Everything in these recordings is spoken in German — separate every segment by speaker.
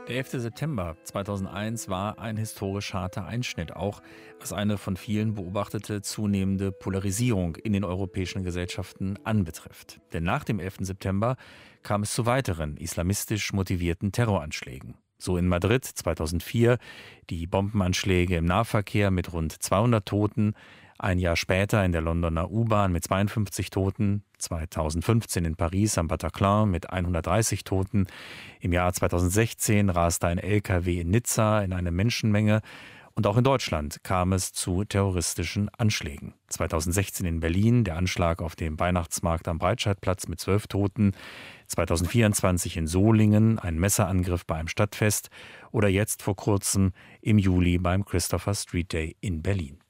Speaker 1: Der 11. September 2001 war ein historisch harter Einschnitt, auch was eine von vielen beobachtete zunehmende Polarisierung in den europäischen Gesellschaften anbetrifft. Denn nach dem 11. September kam es zu weiteren islamistisch motivierten Terroranschlägen. So in Madrid 2004 die Bombenanschläge im Nahverkehr mit rund 200 Toten, ein Jahr später in der Londoner U-Bahn mit 52 Toten, 2015 in Paris am Bataclan mit 130 Toten, im Jahr 2016 raste ein LKW in Nizza in eine Menschenmenge und auch in Deutschland kam es zu terroristischen Anschlägen. 2016 in Berlin der Anschlag auf dem Weihnachtsmarkt am Breitscheidplatz mit 12 Toten, 2024 in Solingen ein Messerangriff bei einem Stadtfest oder jetzt vor kurzem im Juli beim Christopher Street Day in Berlin.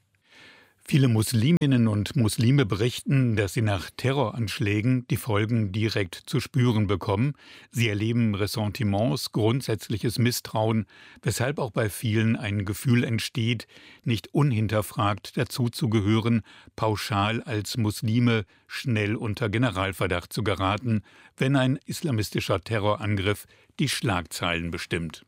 Speaker 2: Viele Musliminnen und Muslime berichten, dass sie nach Terroranschlägen die Folgen direkt zu spüren bekommen. Sie erleben Ressentiments, grundsätzliches Misstrauen, weshalb auch bei vielen ein Gefühl entsteht, nicht unhinterfragt dazuzugehören, pauschal als Muslime schnell unter Generalverdacht zu geraten, wenn ein islamistischer Terrorangriff die Schlagzeilen bestimmt.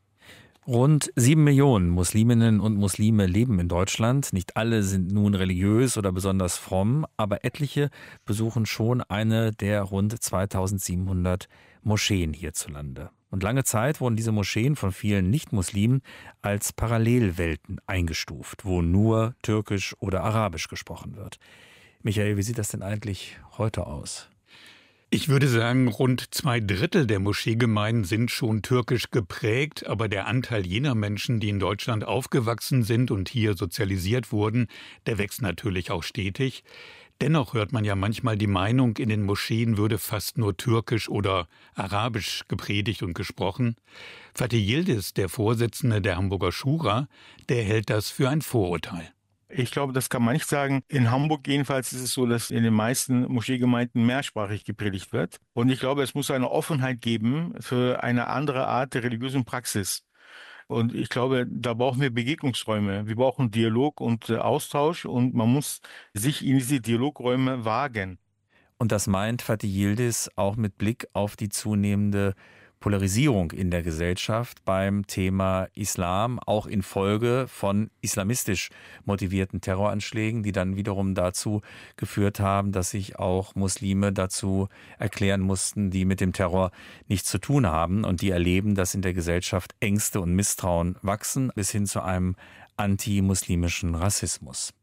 Speaker 1: Rund 7 Millionen Musliminnen und Muslime leben in Deutschland. Nicht alle sind nun religiös oder besonders fromm, aber etliche besuchen schon eine der rund 2700 Moscheen hierzulande. Und lange Zeit wurden diese Moscheen von vielen Nicht-Muslimen als Parallelwelten eingestuft, wo nur Türkisch oder Arabisch gesprochen wird. Michael, wie sieht das denn eigentlich heute aus?
Speaker 2: Ich würde sagen, rund 2/3 der Moscheegemeinden sind schon türkisch geprägt, aber der Anteil jener Menschen, die in Deutschland aufgewachsen sind und hier sozialisiert wurden, der wächst natürlich auch stetig. Dennoch hört man ja manchmal die Meinung, in den Moscheen würde fast nur türkisch oder arabisch gepredigt und gesprochen. Fatih Yildiz, der Vorsitzende der Hamburger Schura, der hält das für ein Vorurteil.
Speaker 3: Ich glaube, das kann man nicht sagen. In Hamburg jedenfalls ist es so, dass in den meisten Moscheegemeinden mehrsprachig gepredigt wird. Und ich glaube, es muss eine Offenheit geben für eine andere Art der religiösen Praxis. Und ich glaube, da brauchen wir Begegnungsräume. Wir brauchen Dialog und Austausch und man muss sich in diese Dialogräume wagen.
Speaker 1: Und das meint Fatih Yildiz auch mit Blick auf die zunehmende Polarisierung in der Gesellschaft beim Thema Islam, auch infolge von islamistisch motivierten Terroranschlägen, die dann wiederum dazu geführt haben, dass sich auch Muslime dazu erklären mussten, die mit dem Terror nichts zu tun haben und die erleben, dass in der Gesellschaft Ängste und Misstrauen wachsen, bis hin zu einem antimuslimischen Rassismus.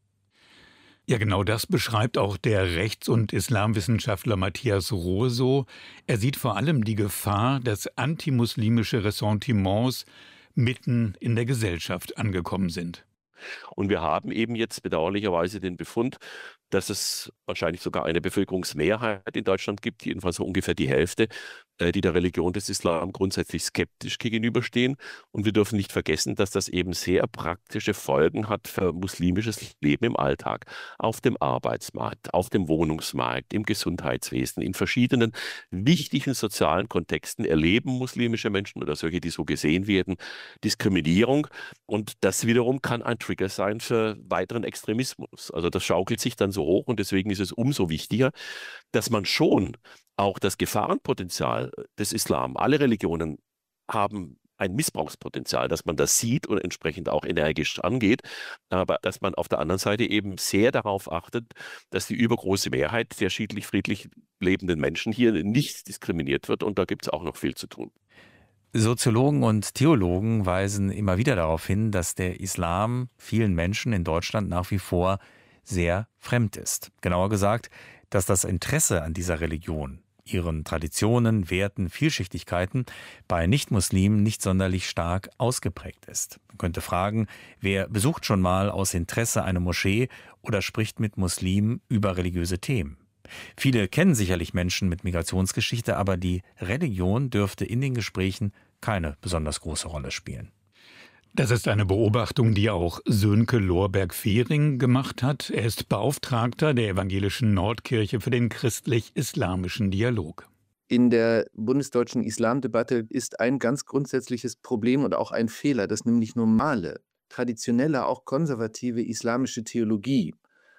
Speaker 2: Ja, genau das beschreibt auch der Rechts- und Islamwissenschaftler Matthias Rohe so. Er sieht vor allem die Gefahr, dass antimuslimische Ressentiments mitten in der Gesellschaft angekommen sind.
Speaker 4: Und wir haben eben jetzt bedauerlicherweise den Befund, dass es wahrscheinlich sogar eine Bevölkerungsmehrheit in Deutschland gibt, jedenfalls so ungefähr die Hälfte, die der Religion des Islam grundsätzlich skeptisch gegenüberstehen. Und wir dürfen nicht vergessen, dass das eben sehr praktische Folgen hat für muslimisches Leben im Alltag, auf dem Arbeitsmarkt, auf dem Wohnungsmarkt, im Gesundheitswesen, in verschiedenen wichtigen sozialen Kontexten erleben muslimische Menschen oder solche, die so gesehen werden, Diskriminierung. Und das wiederum kann ein Trigger sein für weiteren Extremismus. Also das schaukelt sich dann so hoch und deswegen ist es umso wichtiger, dass man schon auch das Gefahrenpotenzial des Islam, alle Religionen haben ein Missbrauchspotenzial, dass man das sieht und entsprechend auch energisch angeht, aber dass man auf der anderen Seite eben sehr darauf achtet, dass die übergroße Mehrheit der schiedlich-friedlich lebenden Menschen hier nicht diskriminiert wird und da gibt es auch noch viel zu tun.
Speaker 1: Soziologen und Theologen weisen immer wieder darauf hin, dass der Islam vielen Menschen in Deutschland nach wie vor sehr fremd ist. Genauer gesagt, dass das Interesse an dieser Religion, ihren Traditionen, Werten, Vielschichtigkeiten bei Nichtmuslimen nicht sonderlich stark ausgeprägt ist. Man könnte fragen, wer besucht schon mal aus Interesse eine Moschee oder spricht mit Muslimen über religiöse Themen? Viele kennen sicherlich Menschen mit Migrationsgeschichte, aber die Religion dürfte in den Gesprächen keine besonders große Rolle spielen.
Speaker 2: Das ist eine Beobachtung, die auch Sönke Lorberg-Fehring gemacht hat. Er ist Beauftragter der Evangelischen Nordkirche für den christlich-islamischen Dialog.
Speaker 5: In der bundesdeutschen Islamdebatte ist ein ganz grundsätzliches Problem und auch ein Fehler, dass nämlich normale, traditionelle, auch konservative islamische Theologie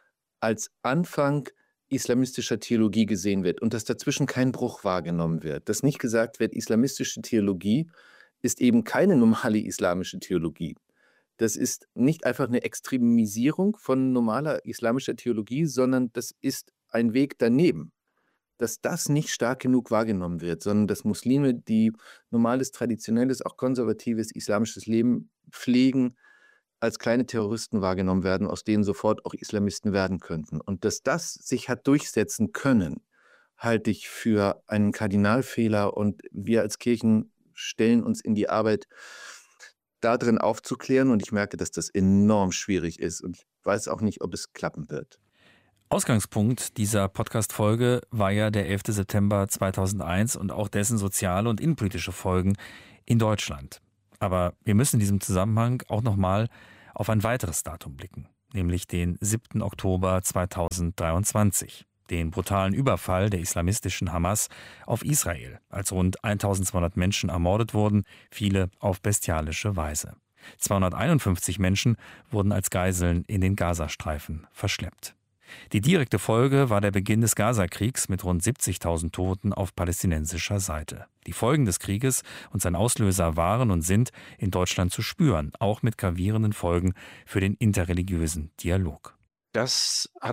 Speaker 5: als Anfang islamistischer Theologie gesehen wird und dass dazwischen kein Bruch wahrgenommen wird. Dass nicht gesagt wird, islamistische Theologie ist eben keine normale islamische Theologie. Das ist nicht einfach eine Extremisierung von normaler islamischer Theologie, sondern das ist ein Weg daneben. Dass das nicht stark genug wahrgenommen wird, sondern dass Muslime, die normales, traditionelles, auch konservatives islamisches Leben pflegen, als kleine Terroristen wahrgenommen werden, aus denen sofort auch Islamisten werden könnten. Und dass das sich hat durchsetzen können, halte ich für einen Kardinalfehler. Und wir als Kirchen stellen uns in die Arbeit, darin aufzuklären. Und ich merke, dass das enorm schwierig ist. Und ich weiß auch nicht, ob es klappen wird.
Speaker 1: Ausgangspunkt dieser Podcast-Folge war ja der 11. September 2001 und auch dessen soziale und innenpolitische Folgen in Deutschland. Aber wir müssen in diesem Zusammenhang auch nochmal auf ein weiteres Datum blicken, nämlich den 7. Oktober 2023, den brutalen Überfall der islamistischen Hamas auf Israel, als rund 1200 Menschen ermordet wurden, viele auf bestialische Weise. 251 Menschen wurden als Geiseln in den Gazastreifen verschleppt. Die direkte Folge war der Beginn des Gazakriegs mit rund 70.000 Toten auf palästinensischer Seite. Die Folgen des Krieges und sein Auslöser waren und sind in Deutschland zu spüren, auch mit gravierenden Folgen für den interreligiösen Dialog.
Speaker 4: Das hat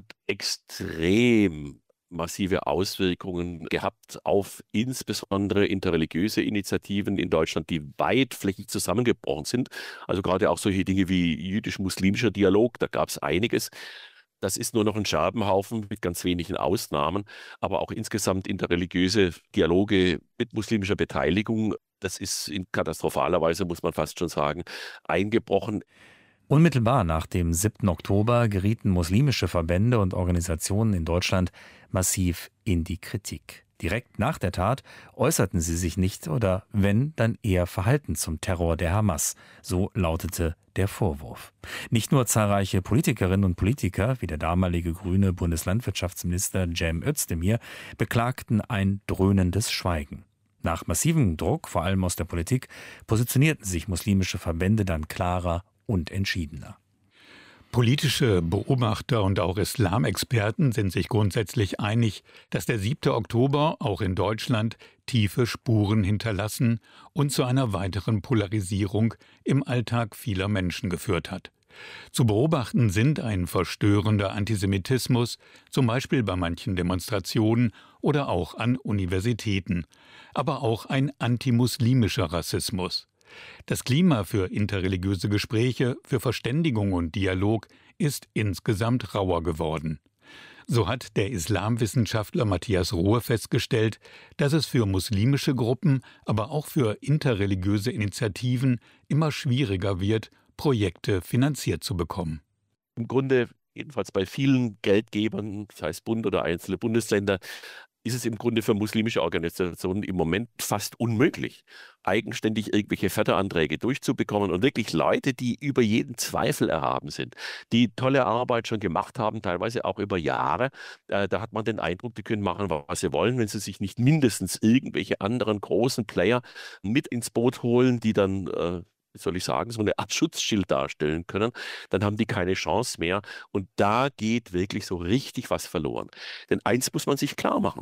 Speaker 4: extrem massive Auswirkungen gehabt auf insbesondere interreligiöse Initiativen in Deutschland, die weitflächig zusammengebrochen sind. Also gerade auch solche Dinge wie jüdisch-muslimischer Dialog, da gab es einiges. Das ist nur noch ein Scherbenhaufen mit ganz wenigen Ausnahmen, aber auch insgesamt interreligiöse Dialoge mit muslimischer Beteiligung, das ist in katastrophaler Weise, muss man fast schon sagen, eingebrochen.
Speaker 1: Unmittelbar nach dem 7. Oktober gerieten muslimische Verbände und Organisationen in Deutschland massiv in die Kritik. Direkt nach der Tat äußerten sie sich nicht oder wenn, dann eher verhalten zum Terror der Hamas. So lautete der Vorwurf. Nicht nur zahlreiche Politikerinnen und Politiker, wie der damalige grüne Bundeslandwirtschaftsminister Cem Özdemir, beklagten ein dröhnendes Schweigen. Nach massivem Druck, vor allem aus der Politik, positionierten sich muslimische Verbände dann klarer und entschiedener.
Speaker 2: Politische Beobachter und auch Islamexperten sind sich grundsätzlich einig, dass der 7. Oktober auch in Deutschland tiefe Spuren hinterlassen und zu einer weiteren Polarisierung im Alltag vieler Menschen geführt hat. Zu beobachten sind ein verstörender Antisemitismus, zum Beispiel bei manchen Demonstrationen oder auch an Universitäten, aber auch ein antimuslimischer Rassismus. Das Klima für interreligiöse Gespräche, für Verständigung und Dialog ist insgesamt rauer geworden. So hat der Islamwissenschaftler Matthias Rohe festgestellt, dass es für muslimische Gruppen, aber auch für interreligiöse Initiativen immer schwieriger wird, Projekte finanziert zu bekommen.
Speaker 4: Im Grunde, jedenfalls bei vielen Geldgebern, das heißt Bund oder einzelne Bundesländer, ist es im Grunde für muslimische Organisationen im Moment fast unmöglich, eigenständig irgendwelche Förderanträge durchzubekommen und wirklich Leute, die über jeden Zweifel erhaben sind, die tolle Arbeit schon gemacht haben, teilweise auch über Jahre. Da hat man den Eindruck, die können machen, was sie wollen, wenn sie sich nicht mindestens irgendwelche anderen großen Player mit ins Boot holen, die dann soll ich sagen, so eine Art Schutzschild darstellen können, dann haben die keine Chance mehr. Und da geht wirklich so richtig was verloren. Denn eins muss man sich klar machen.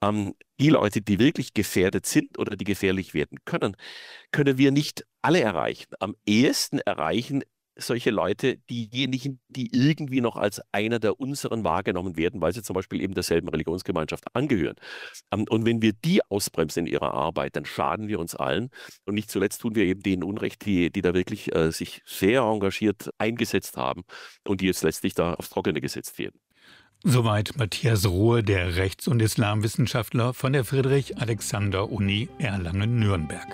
Speaker 4: Die Leute, die wirklich gefährdet sind oder die gefährlich werden können, können wir nicht alle erreichen. Am ehesten erreichen solche Leute diejenigen, die irgendwie noch als einer der unseren wahrgenommen werden, weil sie zum Beispiel eben derselben Religionsgemeinschaft angehören. Und wenn wir die ausbremsen in ihrer Arbeit, dann schaden wir uns allen. Und nicht zuletzt tun wir eben denen Unrecht, die da wirklich sich sehr engagiert eingesetzt haben und die jetzt letztlich da aufs Trockene gesetzt werden.
Speaker 2: Soweit Matthias Rohe, der Rechts- und Islamwissenschaftler von der Friedrich-Alexander-Uni Erlangen-Nürnberg.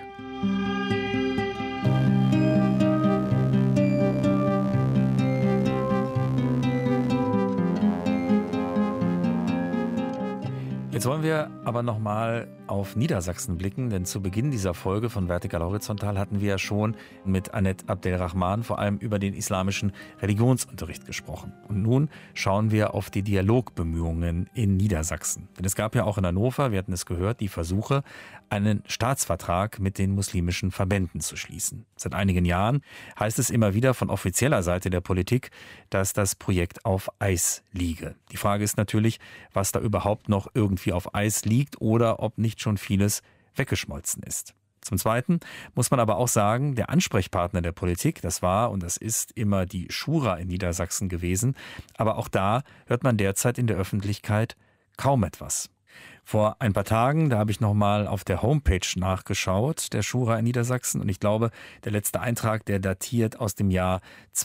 Speaker 1: Jetzt wollen wir aber nochmal auf Niedersachsen blicken, denn zu Beginn dieser Folge von Vertikal Horizontal hatten wir ja schon mit Annette Abdelrahman vor allem über den islamischen Religionsunterricht gesprochen. Und nun schauen wir auf die Dialogbemühungen in Niedersachsen. Denn es gab ja auch in Hannover, wir hatten es gehört, die Versuche, einen Staatsvertrag mit den muslimischen Verbänden zu schließen. Seit einigen Jahren heißt es immer wieder von offizieller Seite der Politik, dass das Projekt auf Eis liege. Die Frage ist natürlich, was da überhaupt noch irgendwie auf Eis liegt oder ob nicht schon vieles weggeschmolzen ist. Zum Zweiten muss man aber auch sagen, der Ansprechpartner der Politik, das war und das ist immer die Schura in Niedersachsen gewesen. Aber auch da hört man derzeit in der Öffentlichkeit kaum etwas. Vor ein paar Tagen, da habe ich nochmal auf der Homepage nachgeschaut, der Schura in Niedersachsen. Und ich glaube, der letzte Eintrag, der datiert aus dem Jahr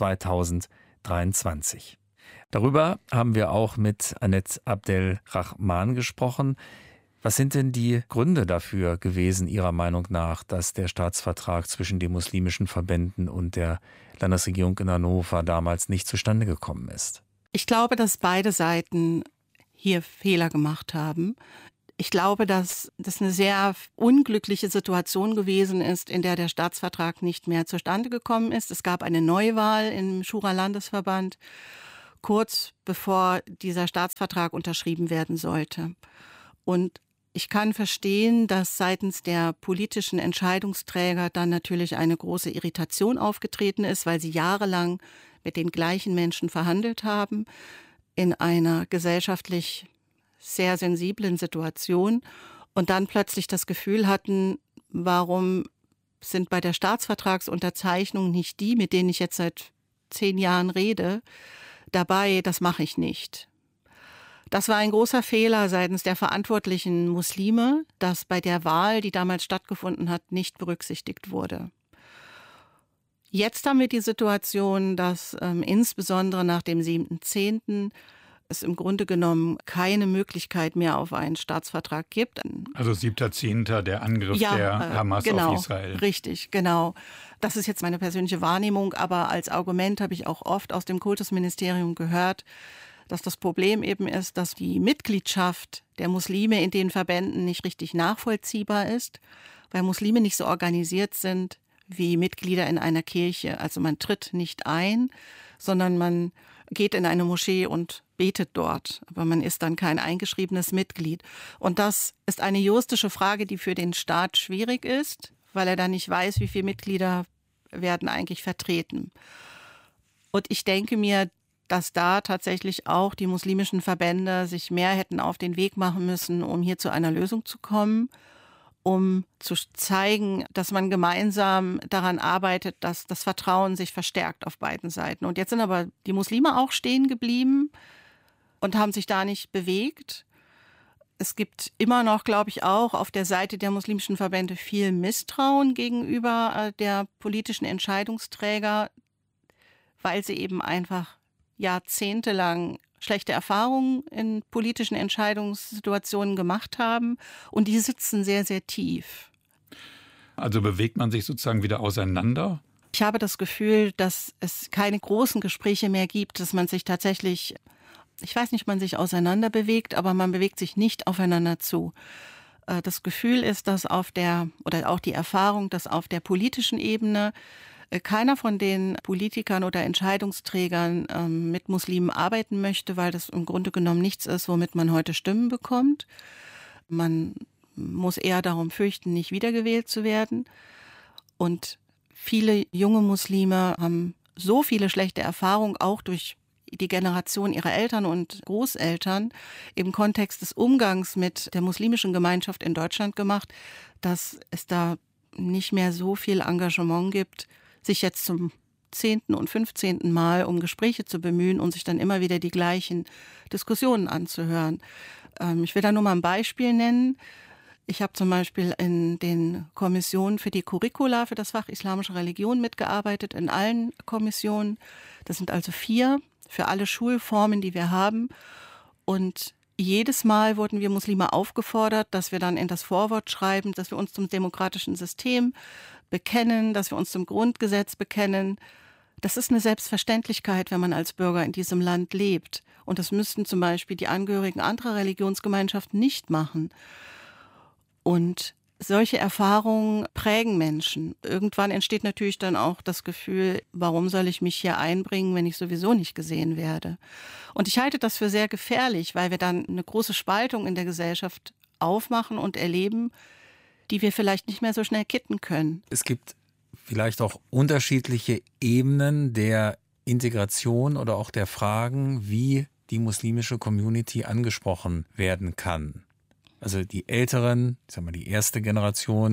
Speaker 1: 2023. Darüber haben wir auch mit Annette Abdelrahman gesprochen. Was sind denn die Gründe dafür gewesen, Ihrer Meinung nach, dass der Staatsvertrag zwischen den muslimischen Verbänden und der Landesregierung in Hannover damals nicht zustande gekommen ist?
Speaker 6: Ich glaube, dass beide Seiten hier Fehler gemacht haben. Ich glaube, dass das eine sehr unglückliche Situation gewesen ist, in der der Staatsvertrag nicht mehr zustande gekommen ist. Es gab eine Neuwahl im Schura-Landesverband, kurz bevor dieser Staatsvertrag unterschrieben werden sollte. Und ich kann verstehen, dass seitens der politischen Entscheidungsträger dann natürlich eine große Irritation aufgetreten ist, weil sie jahrelang mit den gleichen Menschen verhandelt haben, in einer gesellschaftlich sehr sensiblen Situation und dann plötzlich das Gefühl hatten, warum sind bei der Staatsvertragsunterzeichnung nicht die, mit denen ich jetzt seit 10 Jahren rede, dabei, das mache ich nicht. Das war ein großer Fehler seitens der verantwortlichen Muslime, dass bei der Wahl, die damals stattgefunden hat, nicht berücksichtigt wurde. Jetzt haben wir die Situation, dass insbesondere nach dem 7.10. es im Grunde genommen keine Möglichkeit mehr auf einen Staatsvertrag gibt.
Speaker 2: Also 7.10., der Angriff der Hamas auf Israel.
Speaker 6: Richtig, genau. Das ist jetzt meine persönliche Wahrnehmung, aber als Argument habe ich auch oft aus dem Kultusministerium gehört, dass das Problem eben ist, dass die Mitgliedschaft der Muslime in den Verbänden nicht richtig nachvollziehbar ist, weil Muslime nicht so organisiert sind wie Mitglieder in einer Kirche. Also man tritt nicht ein, sondern man geht in eine Moschee und betet dort. Aber man ist dann kein eingeschriebenes Mitglied. Und das ist eine juristische Frage, die für den Staat schwierig ist, weil er dann nicht weiß, wie viele Mitglieder werden eigentlich vertreten. Und ich denke mir, dass da tatsächlich auch die muslimischen Verbände sich mehr hätten auf den Weg machen müssen, um hier zu einer Lösung zu kommen, um zu zeigen, dass man gemeinsam daran arbeitet, dass das Vertrauen sich verstärkt auf beiden Seiten. Und jetzt sind aber die Muslime auch stehen geblieben und haben sich da nicht bewegt. Es gibt immer noch, glaube ich, auch auf der Seite der muslimischen Verbände viel Misstrauen gegenüber der politischen Entscheidungsträger, weil sie eben einfach jahrzehntelang schlechte Erfahrungen in politischen Entscheidungssituationen gemacht haben und die sitzen sehr, sehr tief.
Speaker 2: Also bewegt man sich sozusagen wieder auseinander?
Speaker 6: Ich habe das Gefühl, dass es keine großen Gespräche mehr gibt, dass man sich tatsächlich, ich weiß nicht, ob man sich auseinander bewegt, aber man bewegt sich nicht aufeinander zu. Das Gefühl ist, dass oder auch die Erfahrung, dass auf der politischen Ebene keiner von den Politikern oder Entscheidungsträgern mit Muslimen arbeiten möchte, weil das im Grunde genommen nichts ist, womit man heute Stimmen bekommt. Man muss eher darum fürchten, nicht wiedergewählt zu werden. Und viele junge Muslime haben so viele schlechte Erfahrungen, auch durch die Generation ihrer Eltern und Großeltern im Kontext des Umgangs mit der muslimischen Gemeinschaft in Deutschland gemacht, dass es da nicht mehr so viel Engagement gibt, sich jetzt zum 10. und 15. Mal um Gespräche zu bemühen und sich dann immer wieder die gleichen Diskussionen anzuhören. Ich will da nur mal ein Beispiel nennen. Ich habe zum Beispiel in den Kommissionen für die Curricula für das Fach Islamische Religion mitgearbeitet, in allen Kommissionen. Das sind also 4 für alle Schulformen, die wir haben. Und jedes Mal wurden wir Muslime aufgefordert, dass wir dann in das Vorwort schreiben, dass wir uns zum demokratischen System bekennen, dass wir uns zum Grundgesetz bekennen. Das ist eine Selbstverständlichkeit, wenn man als Bürger in diesem Land lebt. Und das müssten zum Beispiel die Angehörigen anderer Religionsgemeinschaften nicht machen. Und solche Erfahrungen prägen Menschen. Irgendwann entsteht natürlich dann auch das Gefühl, warum soll ich mich hier einbringen, wenn ich sowieso nicht gesehen werde? Und ich halte das für sehr gefährlich, weil wir dann eine große Spaltung in der Gesellschaft aufmachen und erleben, die wir vielleicht nicht mehr so schnell kitten können.
Speaker 1: Es gibt vielleicht auch unterschiedliche Ebenen der Integration oder auch der Fragen, wie die muslimische Community angesprochen werden kann. Also die Älteren, ich sag mal die erste Generation,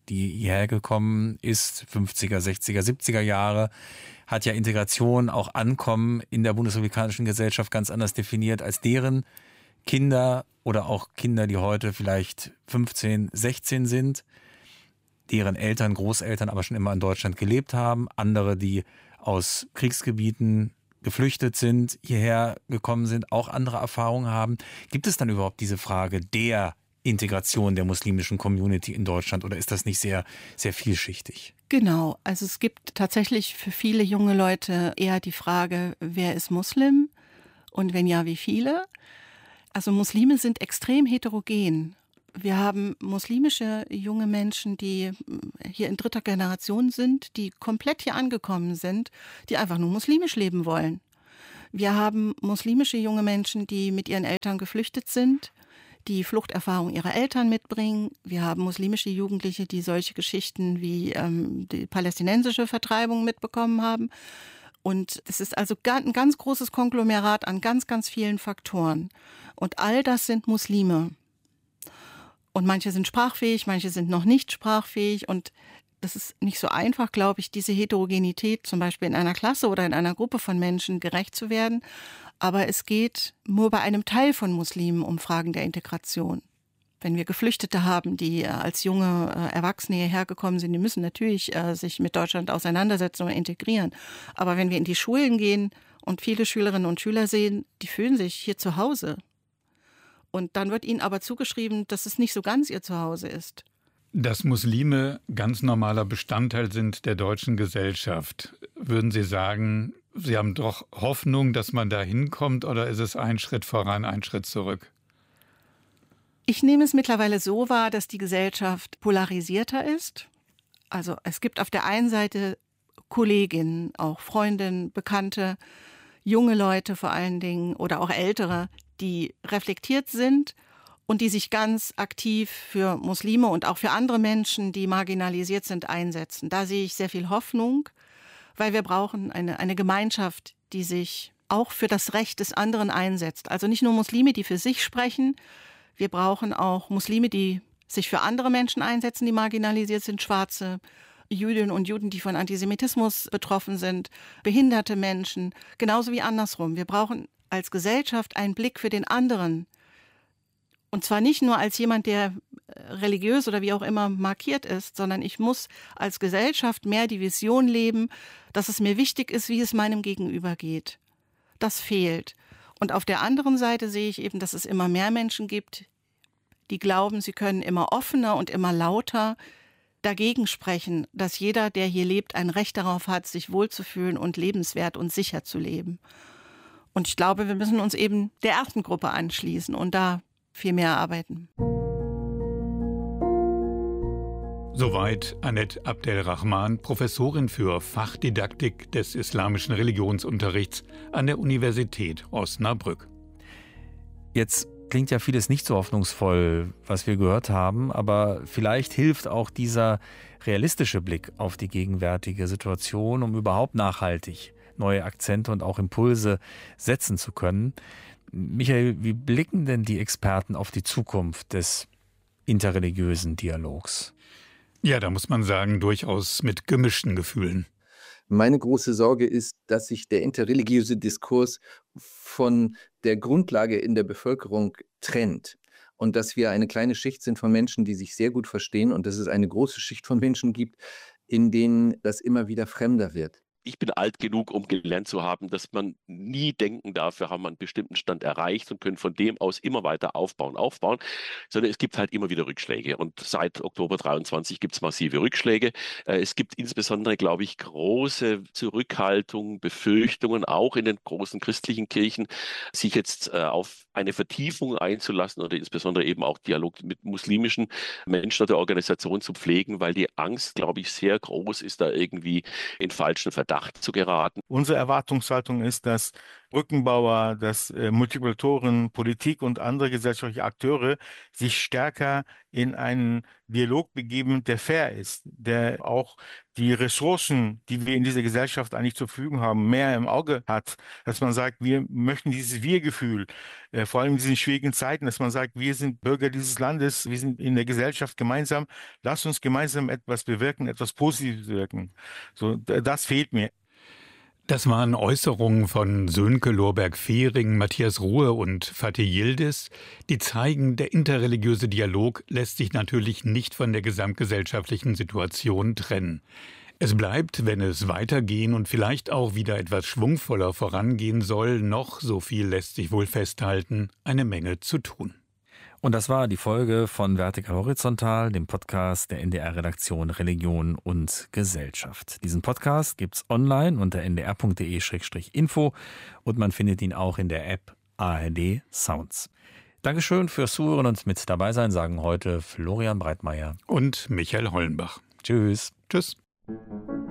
Speaker 1: die hierher gekommen ist, 50er, 60er, 70er Jahre, hat ja Integration, auch Ankommen in der bundesrepublikanischen Gesellschaft ganz anders definiert als deren Kinder oder auch Kinder, die heute vielleicht 15, 16 sind, deren Eltern, Großeltern aber schon immer in Deutschland gelebt haben, andere, die aus Kriegsgebieten geflüchtet sind, hierher gekommen sind, auch andere Erfahrungen haben. Gibt es dann überhaupt diese Frage der Integration der muslimischen Community in Deutschland oder ist das nicht sehr, sehr vielschichtig?
Speaker 6: Genau, also es gibt tatsächlich für viele junge Leute eher die Frage, wer ist Muslim und wenn ja, wie viele? Also Muslime sind extrem heterogen. Wir haben muslimische junge Menschen, die hier in dritter Generation sind, die komplett hier angekommen sind, die einfach nur muslimisch leben wollen. Wir haben muslimische junge Menschen, die mit ihren Eltern geflüchtet sind, die Fluchterfahrung ihrer Eltern mitbringen. Wir haben muslimische Jugendliche, die solche Geschichten wie die palästinensische Vertreibung mitbekommen haben. Und es ist also ein ganz großes Konglomerat an ganz, ganz vielen Faktoren. Und all das sind Muslime. Und manche sind sprachfähig, manche sind noch nicht sprachfähig. Und das ist nicht so einfach, glaube ich, diese Heterogenität zum Beispiel in einer Klasse oder in einer Gruppe von Menschen gerecht zu werden. Aber es geht nur bei einem Teil von Muslimen um Fragen der Integration. Wenn wir Geflüchtete haben, die als junge Erwachsene hierher gekommen sind, die müssen natürlich sich mit Deutschland auseinandersetzen und integrieren. Aber wenn wir in die Schulen gehen und viele Schülerinnen und Schüler sehen, die fühlen sich hier zu Hause. Und dann wird ihnen aber zugeschrieben, dass es nicht so ganz ihr Zuhause ist.
Speaker 2: Dass Muslime ganz normaler Bestandteil sind der deutschen Gesellschaft, würden Sie sagen, Sie haben doch Hoffnung, dass man da hinkommt, oder ist es ein Schritt voran, ein Schritt zurück?
Speaker 6: Ich nehme es mittlerweile so wahr, dass die Gesellschaft polarisierter ist. Also es gibt auf der einen Seite Kolleginnen, auch Freundinnen, Bekannte, junge Leute vor allen Dingen oder auch ältere, die reflektiert sind und die sich ganz aktiv für Muslime und auch für andere Menschen, die marginalisiert sind, einsetzen. Da sehe ich sehr viel Hoffnung, weil wir brauchen eine Gemeinschaft, die sich auch für das Recht des anderen einsetzt. Also nicht nur Muslime, die für sich sprechen, wir brauchen auch Muslime, die sich für andere Menschen einsetzen, die marginalisiert sind, Schwarze, Jüdinnen und Juden, die von Antisemitismus betroffen sind, behinderte Menschen, genauso wie andersrum. Wir brauchen als Gesellschaft einen Blick für den anderen. Und zwar nicht nur als jemand, der religiös oder wie auch immer markiert ist, sondern ich muss als Gesellschaft mehr die Vision leben, dass es mir wichtig ist, wie es meinem Gegenüber geht. Das fehlt. Und auf der anderen Seite sehe ich eben, dass es immer mehr Menschen gibt, die glauben, sie können immer offener und immer lauter dagegen sprechen, dass jeder, der hier lebt, ein Recht darauf hat, sich wohlzufühlen und lebenswert und sicher zu leben. Und ich glaube, wir müssen uns eben der ersten Gruppe anschließen und da viel mehr arbeiten.
Speaker 2: Soweit Annette Abdelrahman, Professorin für Fachdidaktik des islamischen Religionsunterrichts an der Universität Osnabrück.
Speaker 1: Jetzt klingt ja vieles nicht so hoffnungsvoll, was wir gehört haben, aber vielleicht hilft auch dieser realistische Blick auf die gegenwärtige Situation, um überhaupt nachhaltig neue Akzente und auch Impulse setzen zu können. Michael, wie blicken denn die Experten auf die Zukunft des interreligiösen Dialogs?
Speaker 2: Ja, da muss man sagen, durchaus mit gemischten Gefühlen.
Speaker 5: Meine große Sorge ist, dass sich der interreligiöse Diskurs von der Grundlage in der Bevölkerung trennt und dass wir eine kleine Schicht sind von Menschen, die sich sehr gut verstehen und dass es eine große Schicht von Menschen gibt, in denen das immer wieder fremder wird.
Speaker 4: Ich bin alt genug, um gelernt zu haben, dass man nie denken darf, wir haben einen bestimmten Stand erreicht und können von dem aus immer weiter aufbauen, sondern es gibt halt immer wieder Rückschläge. Und seit Oktober 23 gibt es massive Rückschläge. Es gibt insbesondere, glaube ich, große Zurückhaltung, Befürchtungen, auch in den großen christlichen Kirchen, sich jetzt auf eine Vertiefung einzulassen oder insbesondere eben auch Dialog mit muslimischen Menschen oder Organisationen zu pflegen, weil die Angst, glaube ich, sehr groß ist, da irgendwie in falschen Verdacht zu geraten.
Speaker 3: Unsere Erwartungshaltung ist, dass Brückenbauer, dass Multiplikatoren, Politik und andere gesellschaftliche Akteure sich stärker in einen Dialog begeben, der fair ist, der auch die Ressourcen, die wir in dieser Gesellschaft eigentlich zur Verfügung haben, mehr im Auge hat, dass man sagt, wir möchten dieses Wir-Gefühl, vor allem in diesen schwierigen Zeiten, dass man sagt, wir sind Bürger dieses Landes, wir sind in der Gesellschaft gemeinsam, lass uns gemeinsam etwas bewirken, etwas Positives bewirken. So, das fehlt mir.
Speaker 2: Das waren Äußerungen von Sönke Lorberg-Fehring, Matthias Ruhe und Fatih Yildiz, die zeigen, der interreligiöse Dialog lässt sich natürlich nicht von der gesamtgesellschaftlichen Situation trennen. Es bleibt, wenn es weitergehen und vielleicht auch wieder etwas schwungvoller vorangehen soll, noch, so viel lässt sich wohl festhalten, eine Menge zu tun.
Speaker 1: Und das war die Folge von Vertikal Horizontal, dem Podcast der NDR-Redaktion Religion und Gesellschaft. Diesen Podcast gibt's online unter ndr.de/info und man findet ihn auch in der App ARD Sounds. Dankeschön fürs Zuhören und mit dabei sein, sagen heute Florian Breitmeier
Speaker 2: und Michael Hollenbach.
Speaker 1: Tschüss.
Speaker 2: Tschüss.